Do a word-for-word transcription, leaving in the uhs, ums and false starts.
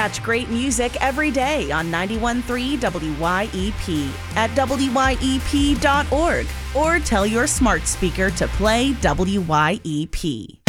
Catch great music every day on ninety-one point three W Y E P at W Y E P dot org or tell your smart speaker to play W Y E P.